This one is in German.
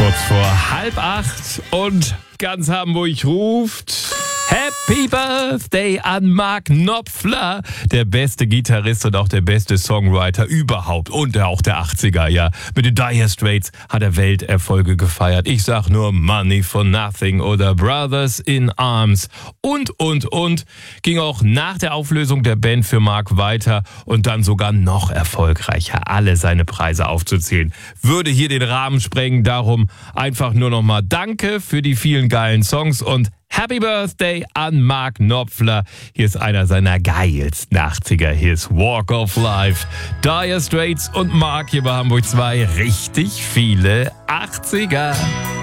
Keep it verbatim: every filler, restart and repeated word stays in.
Kurz vor halb acht und ganz Hamburg ruft Happy Birthday an Mark Knopfler, der beste Gitarrist und auch der beste Songwriter überhaupt und auch der achtziger, ja. Mit den Dire Straits hat er Welterfolge gefeiert. Ich sag nur Money for Nothing oder Brothers in Arms und, und, und. Ging auch nach der Auflösung der Band für Mark weiter und dann sogar noch erfolgreicher. Alle seine Preise aufzuzählen, würde hier den Rahmen sprengen. Darum einfach nur nochmal Danke für die vielen geilen Songs und Happy Birthday an Mark Knopfler. Hier ist einer seiner geilsten achtziger Hits, Walk of Life. Dire Straits und Mark hier bei Hamburg zwei. Richtig viele achtziger.